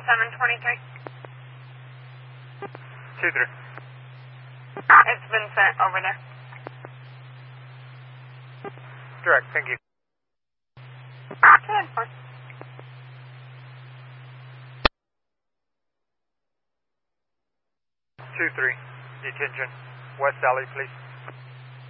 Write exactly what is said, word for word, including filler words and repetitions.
seven twenty-three. two three. It's been sent over there. Direct, thank you. ten four. two three. Detention. West Alley, please.